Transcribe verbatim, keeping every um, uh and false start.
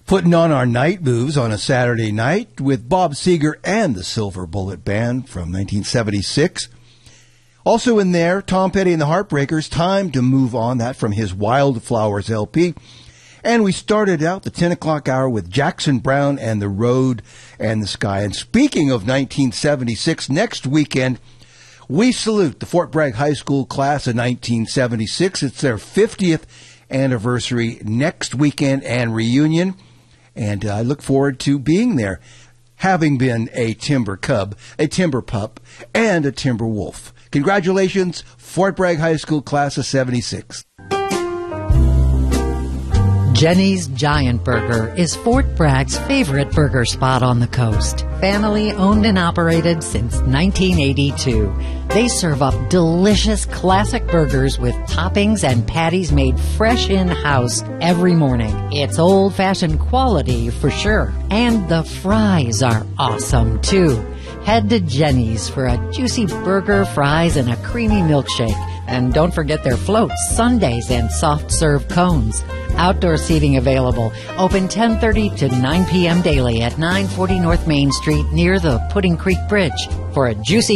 Putting on our night moves on a Saturday night with Bob Seger and the Silver Bullet Band from nineteen seventy-six. Also in there, Tom Petty and the Heartbreakers, Time to Move On, that from his Wildflowers L P. And we started out the ten o'clock hour with Jackson Browne and The Road and the Sky. And speaking of nineteen seventy-six, next weekend, we salute the Fort Bragg High School class of nineteen seventy-six. It's their fiftieth anniversary next weekend and reunion. And I look forward to being there, having been a Timber Cub, a Timber Pup, and a Timber Wolf. Congratulations, Fort Bragg High School class of seventy-six. Jenny's Giant Burger is Fort Bragg's favorite burger spot on the coast. Family owned and operated since nineteen eighty-two. They serve up delicious classic burgers with toppings and patties made fresh in-house every morning. It's old-fashioned quality for sure. And the fries are awesome too. Head to Jenny's for a juicy burger, fries, and a creamy milkshake. And don't forget their floats, sundaes, and soft-serve cones. Outdoor seating available. Open ten thirty to nine p.m. daily at nine forty North Main Street near the Pudding Creek Bridge. For a juicy